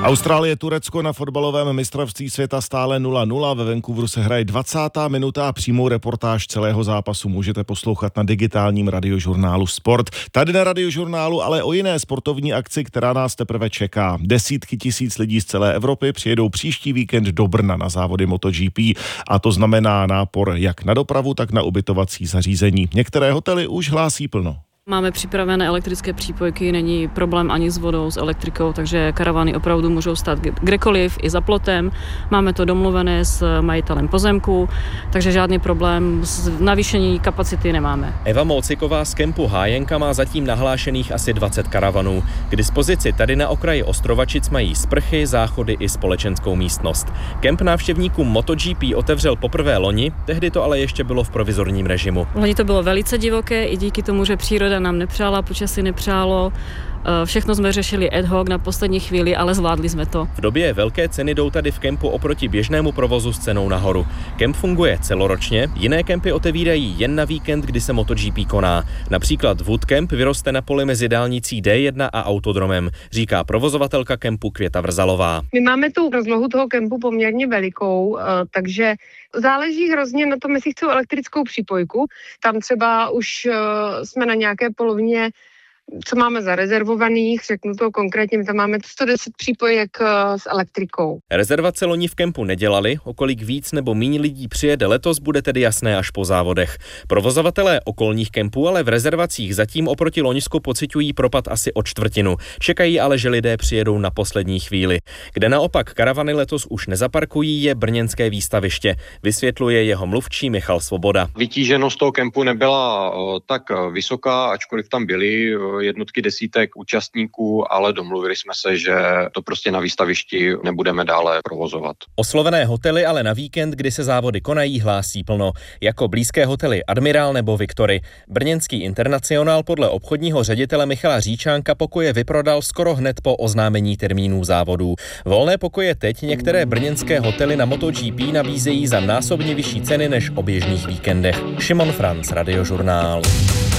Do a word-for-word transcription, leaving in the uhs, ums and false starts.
Austrálie, Turecko na fotbalovém mistrovství světa stále nula nula. Ve Vancouveru se hraje dvacátá minuta a přímou reportáž celého zápasu můžete poslouchat na digitálním radiožurnálu Sport. Tady na radiožurnálu ale o jiné sportovní akci, která nás teprve čeká. Desítky tisíc lidí z celé Evropy přijedou příští víkend do Brna na závody MotoGP a to znamená nápor jak na dopravu, tak na ubytovací zařízení. Některé hotely už hlásí plno. Máme připravené elektrické přípojky, není problém ani s vodou, s elektrikou, takže karavany opravdu můžou stát kdekoliv i za plotem. Máme to domluvené s majitelem pozemku, takže žádný problém s navýšení kapacity nemáme. Eva Mociková z kempu Hájenka má zatím nahlášených asi dvacet karavanů. K dispozici tady na okraji Ostrovačic mají sprchy, záchody i společenskou místnost. Kemp návštěvníkům MotoGP otevřel poprvé loni, tehdy to ale ještě bylo v provizorním režimu. Loni to bylo velice divoké i díky tomu, že příroda nám nepřála, počasí nepřálo. Všechno jsme řešili ad hoc na poslední chvíli, ale zvládli jsme to. V době velké ceny jdou tady v kempu oproti běžnému provozu s cenou nahoru. Kemp funguje celoročně, jiné kempy otevírají jen na víkend, kdy se MotoGP koná. Například Woodcamp vyroste na poli mezi dálnicí D jedna a autodromem, říká provozovatelka kempu Květa Vrzalová. My máme tu rozlohu toho kempu poměrně velikou, takže záleží hrozně na tom, jestli chcou elektrickou přípojku. Tam třeba už jsme na nějaké polovině, co máme zarezervovaných, řeknu to konkrétně, my tam máme sto deset přípojek s elektrikou. Rezervace loni v kempu nedělali, o kolik víc nebo míň lidí přijede letos, bude tedy jasné až po závodech. Provozovatelé okolních kempů ale v rezervacích zatím oproti loňsku pociťují propad asi o čtvrtinu. Čekají ale, že lidé přijedou na poslední chvíli. Kde naopak karavany letos už nezaparkují, je brněnské výstaviště. Vysvětluje jeho mluvčí Michal Svoboda. Vytíženost toho kempu nebyla tak vysoká, ačkoliv tam byly jednotky desítek účastníků, ale domluvili jsme se, že to prostě na výstavišti nebudeme dále provozovat. Oslovené hotely ale na víkend, kdy se závody konají, hlásí plno, jako blízké hotely Admirál nebo Viktory. Brněnský Internacionál podle obchodního ředitele Michala Říčánka pokoje vyprodal skoro hned po oznámení termínů závodů. Volné pokoje teď některé brněnské hotely na MotoGP nabízejí za násobně vyšší ceny než o běžných víkendech. Šimon Franc, Radiožurnál.